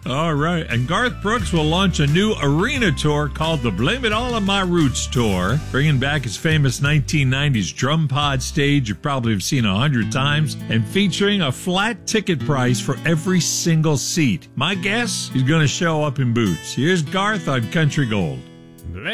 All right. And Garth Brooks will launch a new arena tour called the Blame It All on My Roots Tour, bringing back his famous 1990s drum pod stage you probably have seen 100 times, and featuring a flat ticket price for every single seat. My guess, he's going to show up in boots. Here's Garth on Country Gold.